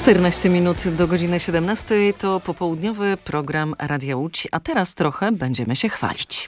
14 minut do godziny 17 to popołudniowy program Radia Łódź, a teraz trochę będziemy się chwalić.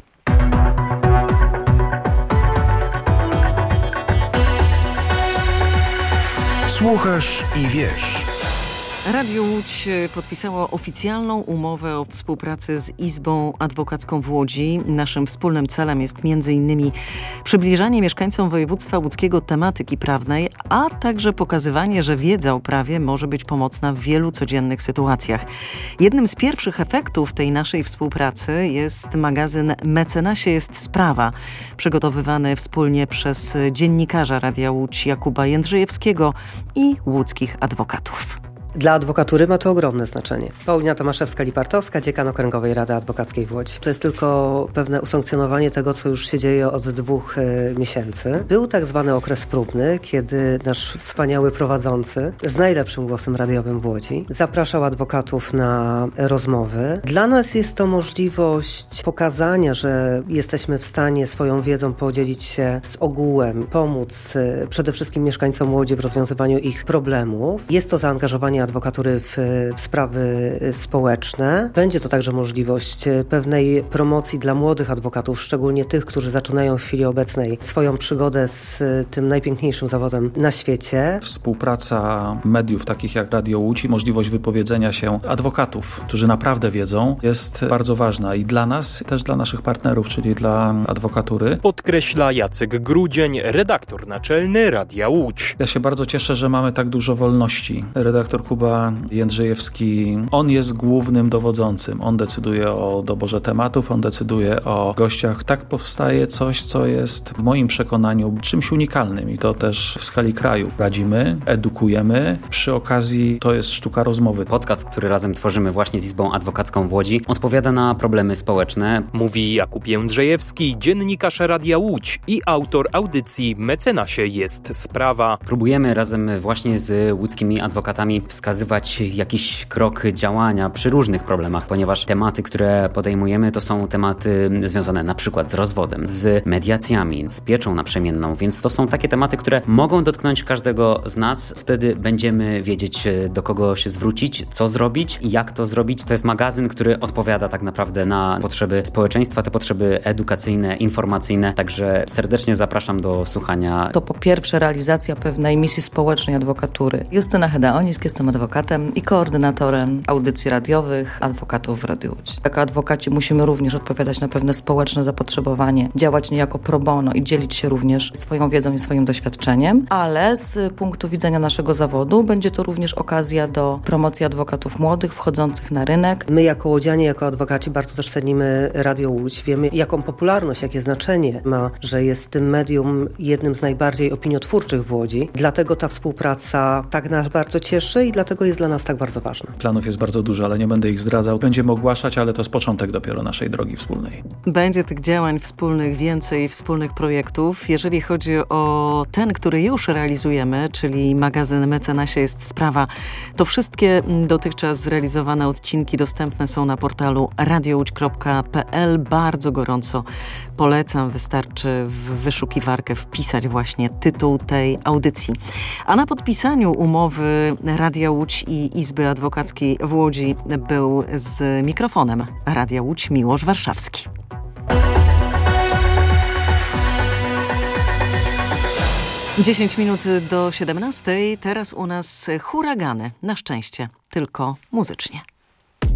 Słuchasz i wiesz. Radio Łódź podpisało oficjalną umowę o współpracy z Izbą Adwokacką w Łodzi. Naszym wspólnym celem jest m.in. przybliżanie mieszkańcom województwa łódzkiego tematyki prawnej, a także pokazywanie, że wiedza o prawie może być pomocna w wielu codziennych sytuacjach. Jednym z pierwszych efektów tej naszej współpracy jest magazyn Mecenasie jest sprawa, przygotowywany wspólnie przez dziennikarza Radia Łódź Jakuba Jędrzejewskiego i łódzkich adwokatów. Dla adwokatury ma to ogromne znaczenie. Paulina Tomaszewska-Lipartowska, dziekan Okręgowej Rady Adwokackiej w Łodzi. To jest tylko pewne usankcjonowanie tego, co już się dzieje od 2 miesięcy. Był tak zwany okres próbny, kiedy nasz wspaniały prowadzący z najlepszym głosem radiowym w Łodzi zapraszał adwokatów na rozmowy. Dla nas jest to możliwość pokazania, że jesteśmy w stanie swoją wiedzą podzielić się z ogółem, pomóc przede wszystkim mieszkańcom Łodzi w rozwiązywaniu ich problemów. Jest to zaangażowanie adwokatury w sprawy społeczne. Będzie to także możliwość pewnej promocji dla młodych adwokatów, szczególnie tych, którzy zaczynają w chwili obecnej swoją przygodę z tym najpiękniejszym zawodem na świecie. Współpraca mediów takich jak Radio Łódź i możliwość wypowiedzenia się adwokatów, którzy naprawdę wiedzą, jest bardzo ważna i dla nas, też dla naszych partnerów, czyli dla adwokatury. Podkreśla Jacek Grudzień, redaktor naczelny Radia Łódź. Ja się bardzo cieszę, że mamy tak dużo wolności. Redaktor Kuba Jędrzejewski, on jest głównym dowodzącym. On decyduje o doborze tematów, on decyduje o gościach. Tak powstaje coś, co jest w moim przekonaniu czymś unikalnym i to też w skali kraju. Radzimy, edukujemy. Przy okazji to jest sztuka rozmowy. Podcast, który razem tworzymy właśnie z Izbą Adwokacką w Łodzi, odpowiada na problemy społeczne. Mówi Jakub Jędrzejewski, dziennikarz Radia Łódź i autor audycji Mecenasie jest sprawa. Próbujemy razem właśnie z łódzkimi adwokatami wskazywać jakiś krok działania przy różnych problemach, ponieważ tematy, które podejmujemy, to są tematy związane na przykład z rozwodem, z mediacjami, z pieczą naprzemienną, więc to są takie tematy, które mogą dotknąć każdego z nas. Wtedy będziemy wiedzieć, do kogo się zwrócić, co zrobić i jak to zrobić. To jest magazyn, który odpowiada tak naprawdę na potrzeby społeczeństwa, te potrzeby edukacyjne, informacyjne, także serdecznie zapraszam do słuchania. To po pierwsze realizacja pewnej misji społecznej adwokatury. Justyna Hedaonisk, jestem adwokatem i koordynatorem audycji radiowych adwokatów w Radiu Łódź. Jako adwokaci musimy również odpowiadać na pewne społeczne zapotrzebowanie, działać niejako pro bono i dzielić się również swoją wiedzą i swoim doświadczeniem, ale z punktu widzenia naszego zawodu będzie to również okazja do promocji adwokatów młodych wchodzących na rynek. My jako łodzianie, jako adwokaci bardzo też cenimy Radio Łódź. Wiemy, jaką popularność, jakie znaczenie ma, że jest tym medium jednym z najbardziej opiniotwórczych w Łodzi. Dlatego ta współpraca tak nas bardzo cieszy i dlatego jest dla nas tak bardzo ważna. Planów jest bardzo dużo, ale nie będę ich zdradzał. Będziemy ogłaszać, ale to jest początek dopiero naszej drogi wspólnej. Będzie tych działań wspólnych więcej, wspólnych projektów. Jeżeli chodzi o ten, który już realizujemy, czyli magazyn Mecenasie jest sprawa, to wszystkie dotychczas zrealizowane odcinki dostępne są na portalu radiołódź.pl. Bardzo gorąco polecam. Wystarczy w wyszukiwarkę wpisać właśnie tytuł tej audycji. A na podpisaniu umowy Radia Łódź i Izby Adwokackiej w Łodzi był z mikrofonem Radia Łódź Miłosz Warszawski. Dziesięć minut do 17. Teraz u nas huragany. Na szczęście tylko muzycznie.